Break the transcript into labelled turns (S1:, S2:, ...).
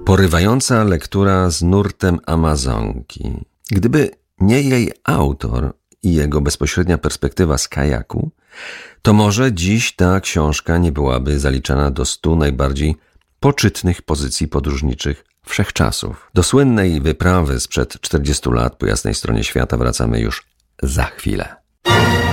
S1: Porywająca lektura z nurtem Amazonki. Gdyby nie jej autor i jego bezpośrednia perspektywa z kajaku, to może dziś ta książka nie byłaby zaliczana do 100 najbardziej poczytnych pozycji podróżniczych wszechczasów. Do słynnej wyprawy sprzed 40 lat po jasnej stronie świata wracamy już za chwilę.